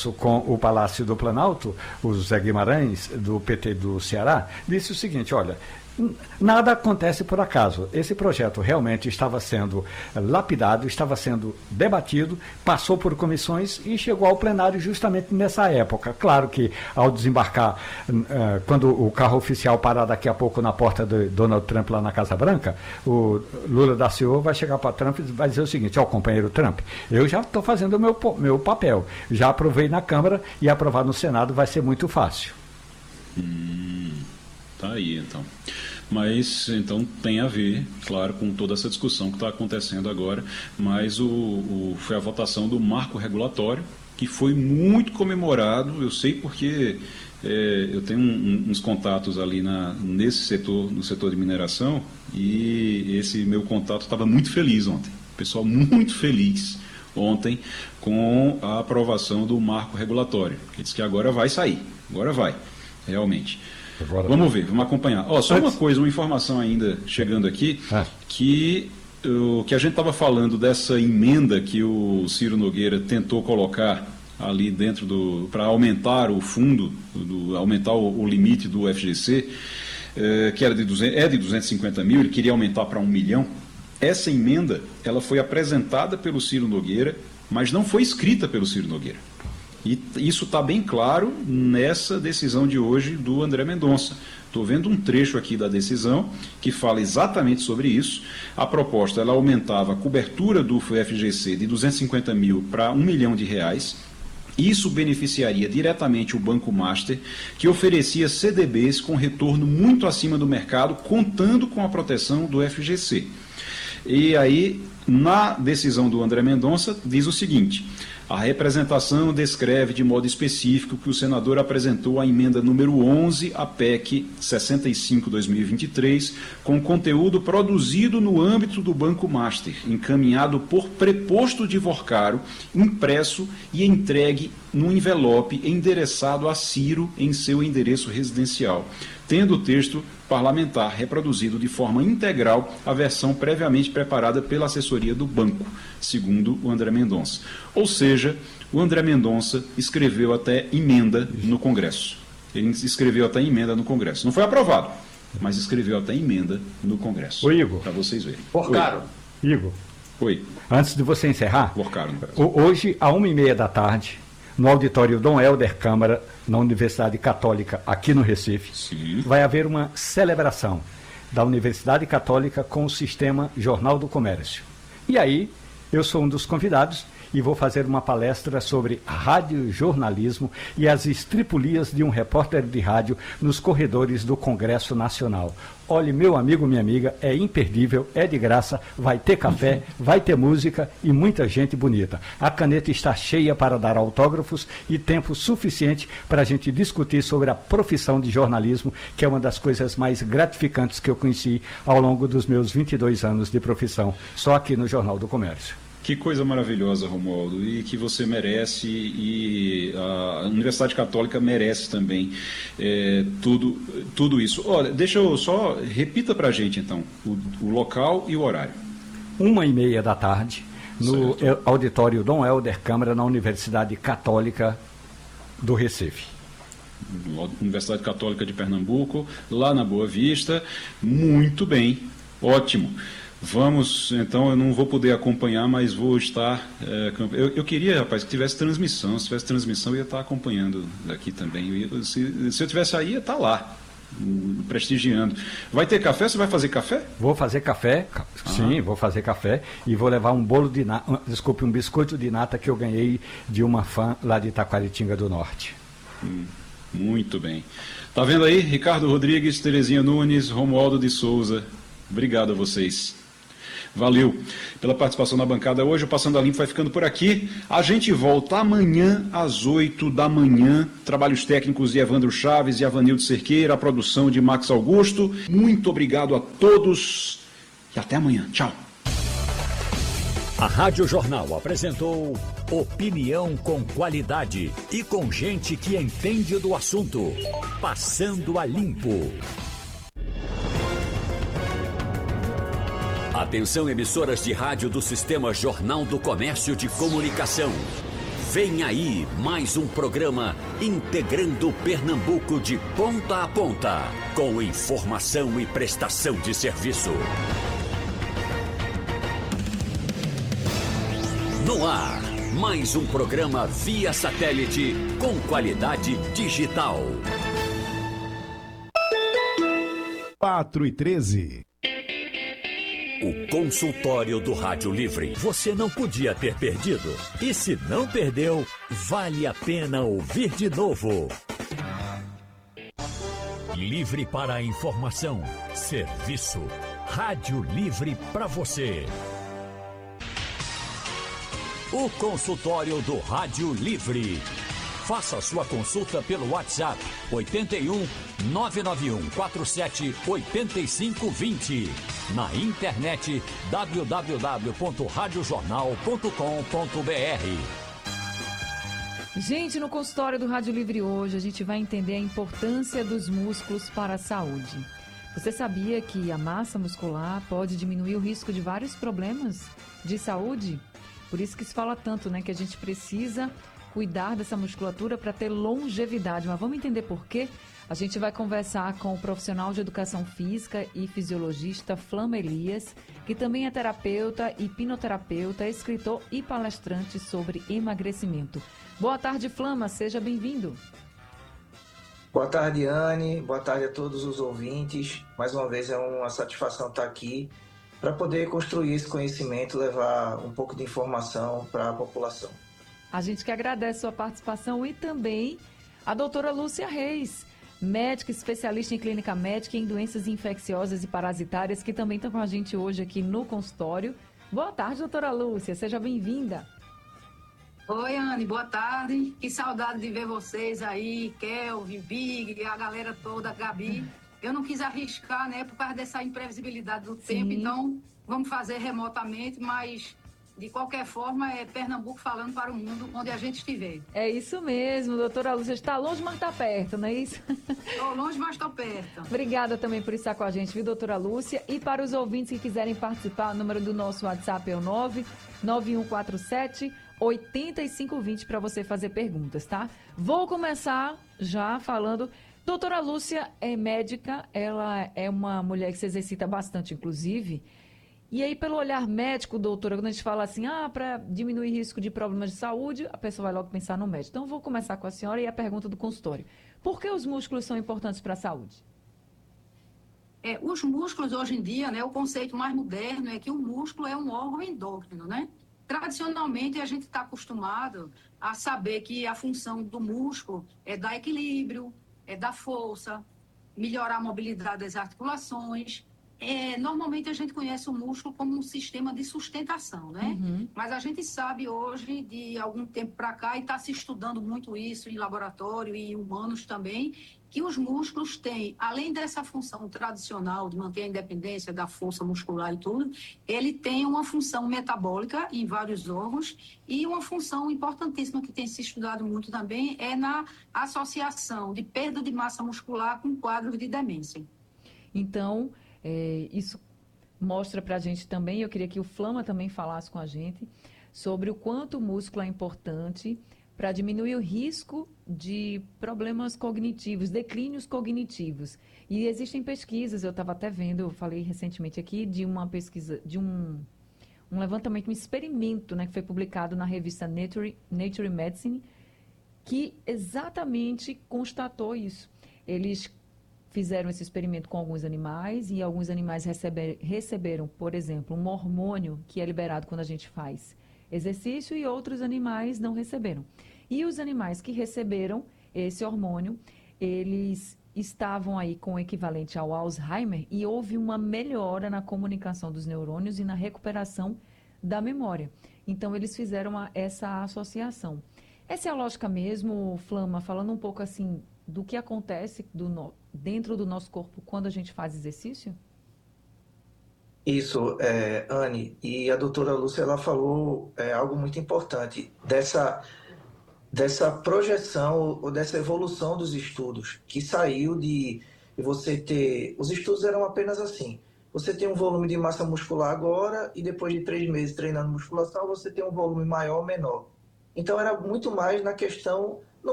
almoço com o Palácio do Planalto, o Zé Guimarães, do PT do Ceará, disse o seguinte: olha, nada acontece por acaso. Esse projeto realmente estava sendo lapidado, estava sendo debatido, passou por comissões e chegou ao plenário justamente nessa época. Claro que ao desembarcar, quando o carro oficial parar daqui a pouco na porta de Donald Trump lá na Casa Branca, o Lula da Silva vai chegar para Trump e vai dizer o seguinte: ó, companheiro Trump, eu já estou fazendo o meu papel, já aprovei na Câmara e aprovar no Senado vai ser muito fácil. Tá aí, então. Mas, então, tem a ver, claro, com toda essa discussão que está acontecendo agora, mas foi a votação do marco regulatório, que foi muito comemorado, eu sei porque eu tenho uns contatos ali nesse setor, no setor de mineração, e esse meu contato estava muito feliz ontem, o pessoal muito feliz ontem com a aprovação do marco regulatório, que diz que agora vai sair, agora vai, realmente. Agora, vamos ver, vamos acompanhar. Só uma coisa, uma informação ainda chegando aqui, que a gente estava falando dessa emenda que o Ciro Nogueira tentou colocar ali dentro para aumentar o fundo, aumentar o limite do FGC, que era de 250 mil, ele queria aumentar para 1 milhão. Essa emenda, ela foi apresentada pelo Ciro Nogueira, mas não foi escrita pelo Ciro Nogueira. E isso está bem claro nessa decisão de hoje do André Mendonça. Estou vendo um trecho aqui da decisão que fala exatamente sobre isso. A proposta, ela aumentava a cobertura do FGC de 250 mil para 1 milhão de reais. Isso beneficiaria diretamente o Banco Master, que oferecia CDBs com retorno muito acima do mercado, contando com a proteção do FGC. E aí, na decisão do André Mendonça, diz o seguinte: a representação descreve de modo específico que o senador apresentou a emenda número 11 à PEC 65/2023, com conteúdo produzido no âmbito do Banco Master, encaminhado por preposto de Vorcaro, impresso e entregue num envelope endereçado a Ciro em seu endereço residencial, tendo o texto parlamentar reproduzido de forma integral a versão previamente preparada pela assessoria do banco, segundo o André Mendonça. Ou seja, o André Mendonça escreveu até emenda no Congresso. Ele escreveu até emenda no Congresso. Não foi aprovado, mas escreveu até emenda no Congresso. Oi, Igor. Para vocês verem. Vorcaro. Igor. Oi. Antes de você encerrar, Vorcaro, no caso. Hoje, às 1h30 da tarde, no auditório Dom Helder Câmara, na Universidade Católica, aqui no Recife, Sim. vai haver uma celebração da Universidade Católica com o sistema Jornal do Comércio. E aí, eu sou um dos convidados e vou fazer uma palestra sobre radiojornalismo e as estripulias de um repórter de rádio nos corredores do Congresso Nacional. Olhe, meu amigo, minha amiga, é imperdível, é de graça, vai ter café, vai ter música e muita gente bonita. A caneta está cheia para dar autógrafos e tempo suficiente para a gente discutir sobre a profissão de jornalismo, que é uma das coisas mais gratificantes que eu conheci ao longo dos meus 22 anos de profissão, só aqui no Jornal do Comércio. Que coisa maravilhosa, Romualdo, e que você merece, e a Universidade Católica merece também tudo isso. Olha, deixa eu só, repita para a gente então, o local e o horário. 1h30 da tarde, no auditório Dom Helder Câmara, na Universidade Católica do Recife. Universidade Católica de Pernambuco, lá na Boa Vista. Muito bem, ótimo. Vamos, então, eu não vou poder acompanhar, mas vou estar... Eu queria, rapaz, que tivesse transmissão. Se tivesse transmissão, eu ia estar acompanhando daqui também. Se eu tivesse aí, ia estar lá, prestigiando. Vai ter café? Você vai fazer café? Vou fazer café, sim, vou fazer café. E vou levar um bolo de nata, um biscoito de nata que eu ganhei de uma fã lá de Taquaritinga do Norte. Muito bem. Tá vendo aí? Ricardo Rodrigues, Terezinha Nunes, Romualdo de Souza. Obrigado a vocês. Valeu pela participação na bancada hoje. O Passando a Limpo vai ficando por aqui. A gente volta amanhã às 8 da manhã. Trabalhos técnicos de Evandro Chaves e Avanildo Cerqueira, a produção de Max Augusto. Muito obrigado a todos e até amanhã. Tchau. A Rádio Jornal apresentou opinião com qualidade e com gente que entende do assunto. Passando a Limpo. Atenção, emissoras de rádio do Sistema Jornal do Comércio de Comunicação. Vem aí mais um programa integrando Pernambuco de ponta a ponta, com informação e prestação de serviço. No ar, mais um programa via satélite com qualidade digital. 4h13. O consultório do Rádio Livre. Você não podia ter perdido. E se não perdeu, vale a pena ouvir de novo. Livre para a informação, serviço. Rádio Livre para você. O consultório do Rádio Livre. Faça sua consulta pelo WhatsApp 81 991 47 85 20. Na internet www.radiojornal.com.br. Gente, no consultório do Rádio Livre hoje a gente vai entender a importância dos músculos para a saúde. Você sabia que a massa muscular pode diminuir o risco de vários problemas de saúde? Por isso que se fala tanto, né, que a gente precisa cuidar dessa musculatura para ter longevidade. Mas vamos entender por quê? A gente vai conversar com o profissional de educação física e fisiologista Flama Elias, que também é terapeuta, hipnoterapeuta, escritor e palestrante sobre emagrecimento. Boa tarde, Flama, seja bem-vindo. Boa tarde, Anne. Boa tarde a todos os ouvintes. Mais uma vez é uma satisfação estar aqui para poder construir esse conhecimento, levar um pouco de informação para a população. A gente que agradece a sua participação e também a doutora Lúcia Reis, médica especialista em clínica médica em doenças infecciosas e parasitárias, que também está com a gente hoje aqui no consultório. Boa tarde, doutora Lúcia, seja bem-vinda. Oi, Anne, boa tarde. Que saudade de ver vocês aí, Kelvin, Big, a galera toda, Gabi. Eu não quis arriscar, né, por causa dessa imprevisibilidade do tempo, então vamos fazer remotamente, mas de qualquer forma é Pernambuco falando para o mundo onde a gente estiver. É isso mesmo, doutora Lúcia, está longe, mas está perto, não é isso? Estou longe, mas estou perto. Obrigada também por estar com a gente, viu, doutora Lúcia? E para os ouvintes que quiserem participar, o número do nosso WhatsApp é o 99147 8520 para você fazer perguntas, tá? Vou começar já falando. Doutora Lúcia é médica, ela é uma mulher que se exercita bastante, inclusive. E aí, pelo olhar médico, doutora, quando a gente fala assim, para diminuir risco de problemas de saúde, a pessoa vai logo pensar no médico. Então, vou começar com a senhora e a pergunta do consultório. Por que os músculos são importantes para a saúde? Os músculos, hoje em dia, né, o conceito mais moderno é que o músculo é um órgão endócrino, né? Tradicionalmente, a gente está acostumado a saber que a função do músculo é dar equilíbrio, é dar força, melhorar a mobilidade das articulações. Normalmente a gente conhece o músculo como um sistema de sustentação, né? Mas a gente sabe hoje, de algum tempo para cá, e está se estudando muito isso em laboratório e em humanos também, que os músculos têm, além dessa função tradicional de manter a independência da força muscular e tudo, ele tem uma função metabólica em vários órgãos e uma função importantíssima que tem se estudado muito também é na associação de perda de massa muscular com quadros de demência. Então, isso mostra para a gente também, eu queria que o Flama também falasse com a gente sobre o quanto o músculo é importante para diminuir o risco de problemas cognitivos, declínios cognitivos. E existem pesquisas, eu estava até vendo, eu falei recentemente aqui, de uma pesquisa, de um levantamento, um experimento, né, que foi publicado na revista Nature Medicine, que exatamente constatou isso. Eles fizeram esse experimento com alguns animais e alguns animais receberam, por exemplo, um hormônio que é liberado quando a gente faz exercício e outros animais não receberam. E os animais que receberam esse hormônio, eles estavam aí com o equivalente ao Alzheimer e houve uma melhora na comunicação dos neurônios e na recuperação da memória. Então, eles fizeram essa associação. Essa é a lógica mesmo, Flama, falando um pouco assim do que acontece dentro do nosso corpo quando a gente faz exercício? Isso, Anne, e a doutora Lúcia, ela falou algo muito importante, dessa projeção ou dessa evolução dos estudos, que saiu de você ter... Os estudos eram apenas assim, você tem um volume de massa muscular agora e depois de 3 meses treinando musculação, você tem um volume maior ou menor. Então era muito mais na questão